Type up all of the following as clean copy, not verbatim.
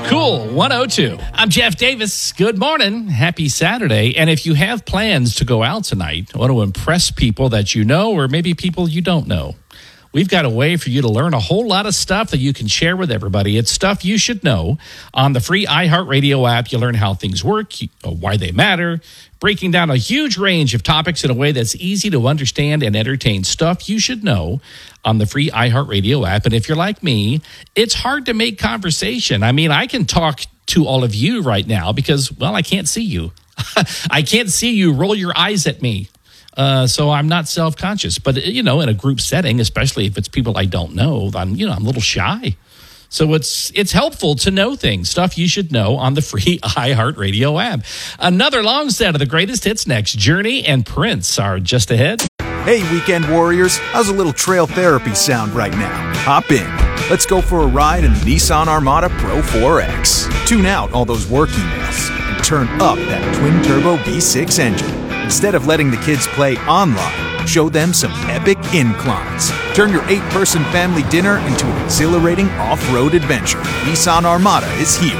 Cool 102. I'm Jeff Davis. Good morning. Happy Saturday. And if you have plans to go out tonight, want to impress people that you know or maybe people you don't know, we've got a way for you to learn a whole lot of stuff that you can share with everybody. It's stuff you should know. On the free iHeartRadio app, you learn how things work, why they matter, breaking down a huge range of topics in a way that's easy to understand and entertain. Stuff you should know on the free iHeartRadio app. And if you're like me, it's hard to make conversation. I mean, I can talk to all of you right now because, well, I can't see you. I can't see you roll your eyes at me. So I'm not self-conscious. But, in a group setting, especially if it's people I don't know, I'm a little shy. So it's helpful to know things, stuff you should know on the free iHeartRadio app. Another long set of the greatest hits next. Journey and Prince are just ahead. Hey, weekend warriors, how's a little trail therapy sound right now? Hop in. Let's go for a ride in the Nissan Armada Pro 4X. Tune out all those work emails and turn up that twin-turbo V6 engine. Instead of letting the kids play online, show them some epic inclines. Turn your 8-person family dinner into an exhilarating off-road adventure. Nissan Armada is here.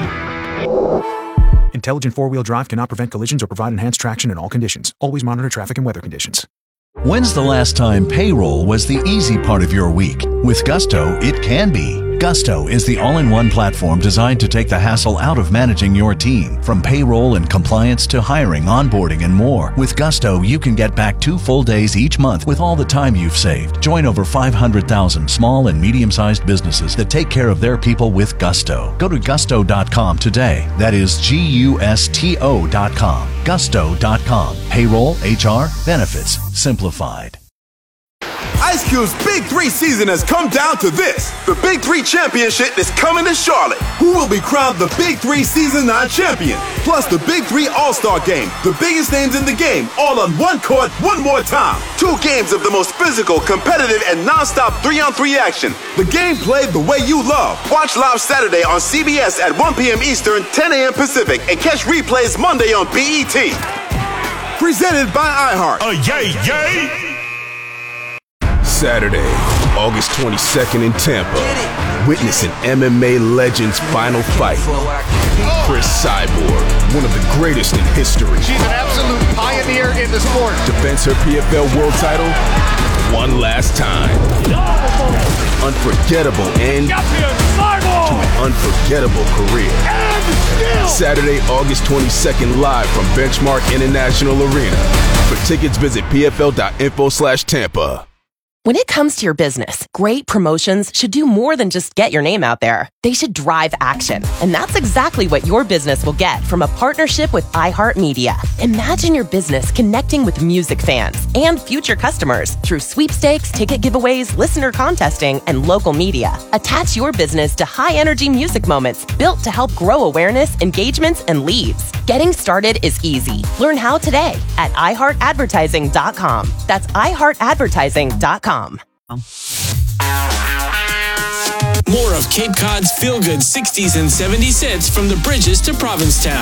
Intelligent four-wheel drive cannot prevent collisions or provide enhanced traction in all conditions. Always monitor traffic and weather conditions. When's the last time payroll was the easy part of your week? With Gusto, it can be. Gusto is the all-in-one platform designed to take the hassle out of managing your team. From payroll and compliance to hiring, onboarding, and more. With Gusto, you can get back 2 full days each month with all the time you've saved. Join over 500,000 small and medium-sized businesses that take care of their people with Gusto. Go to gusto.com today. That is Gusto.com. Gusto.com. Payroll, HR, benefits, simplified. Ice Cube's Big 3 season has come down to this. The Big 3 Championship is coming to Charlotte. Who will be crowned the Big 3 Season 9 champion? Plus the Big 3 All-Star Game. The biggest names in the game, all on one court, one more time. 2 games of the most physical, competitive, and non-stop 3-on-3 action. The game played the way you love. Watch live Saturday on CBS at 1 p.m. Eastern, 10 a.m. Pacific, and catch replays Monday on BET. Presented by iHeart. Yay! Saturday, August 22nd in Tampa. Witness an MMA legend's final fight. Chris Cyborg, one of the greatest in history. She's an absolute pioneer in the sport. Defends her PFL world title one last time. Unforgettable end to an unforgettable career. Saturday, August 22nd, live from Benchmark International Arena. For tickets, visit pfl.info/Tampa. When it comes to your business, great promotions should do more than just get your name out there. They should drive action. And that's exactly what your business will get from a partnership with iHeartMedia. Imagine your business connecting with music fans and future customers through sweepstakes, ticket giveaways, listener contesting, and local media. Attach your business to high-energy music moments built to help grow awareness, engagements, and leads. Getting started is easy. Learn how today at iHeartAdvertising.com. That's iHeartAdvertising.com. More of Cape Cod's feel-good 60s and 70s hits from the Bridges to Provincetown.